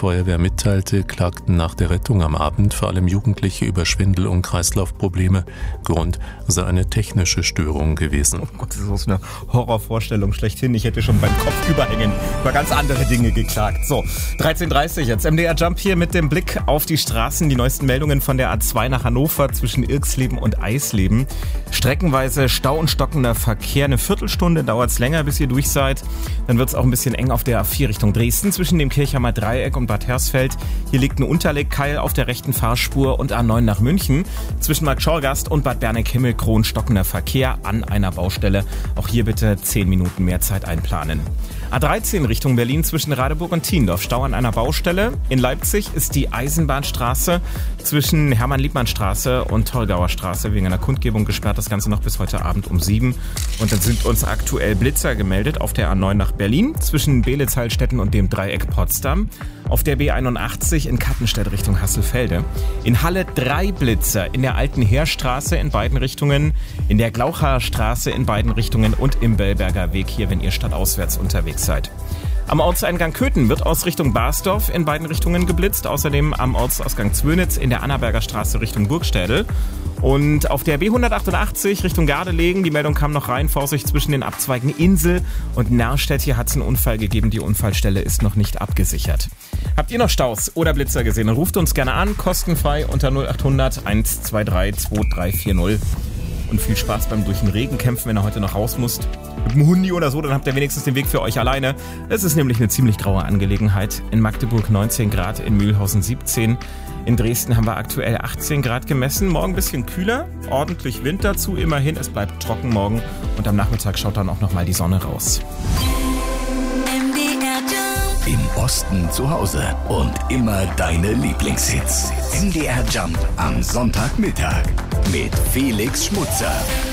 Feuerwehr mitteilte, klagten nach der Rettung am Abend vor allem Jugendliche über Schwindel und Kreislaufprobleme. Grund sei eine technische Störung gewesen. Oh Gott, das ist so eine Horrorvorstellung schlechthin. Ich hätte schon beim Kopf überhängen über ganz andere Dinge geklagt. So, 13.30 jetzt. MDR Jump hier mit dem Blick auf die Straßen. Die neuesten Meldungen von der A2 nach Hannover zwischen Irxleben und Eisleben. Streckenweise Stau und stockender Verkehr. Eine Viertelstunde dauert es länger, bis ihr durch seid. Dann wird es auch ein bisschen eng auf der A4 Richtung Dresden zwischen dem Kirchheimer Dreieck und Bad Hersfeld. Hier liegt ein Unterlegkeil auf der rechten Fahrspur und A9 nach München. Zwischen Marktschorgast und Bad Berneck-Himmelkron stockender Verkehr an einer Baustelle. Auch hier bitte 10 Minuten mehr Zeit einplanen. A13 Richtung Berlin zwischen Radeburg und Thiendorf. Stau an einer Baustelle. In Leipzig ist die Eisenbahnstraße zwischen Hermann-Liebmann-Straße und Torgauer Straße wegen einer Kundgebung gesperrt. Das Ganze noch bis heute Abend um 7. Und dann sind uns aktuell Blitzer gemeldet auf der A9 nach Berlin zwischen Belitz-Heilstätten und dem Dreieck Potsdam. Auf der B81 in Kattenstedt Richtung Hasselfelde. In Halle 3 Blitzer in der Alten Heerstraße in beiden Richtungen, in der Glauchaer Straße in beiden Richtungen und im Bellberger Weg hier, wenn ihr stadtauswärts unterwegs seid. Am Ortseingang Köthen wird aus Richtung Basdorf in beiden Richtungen geblitzt. Außerdem am Ortsausgang Zwönitz in der Annaberger Straße Richtung Burgstädel. Und auf der B188 Richtung Gardelegen, die Meldung kam noch rein, Vorsicht zwischen den Abzweigen Insel und Nerstedt. Hier hat es einen Unfall gegeben, die Unfallstelle ist noch nicht abgesichert. Habt ihr noch Staus oder Blitzer gesehen? Ruft uns gerne an, kostenfrei unter 0800 123 2340. Und viel Spaß beim durch den Regen kämpfen, wenn ihr heute noch raus müsst. Mit dem Hundi oder so, dann habt ihr wenigstens den Weg für euch alleine. Es ist nämlich eine ziemlich graue Angelegenheit. In Magdeburg 19 Grad, in Mühlhausen 17. In Dresden haben wir aktuell 18 Grad gemessen. Morgen ein bisschen kühler, ordentlich Wind dazu. Immerhin, es bleibt trocken morgen. Und am Nachmittag schaut dann auch nochmal die Sonne raus. Im Osten zu Hause und immer deine Lieblingshits. MDR Jump am Sonntagmittag mit Felix Schmutzer.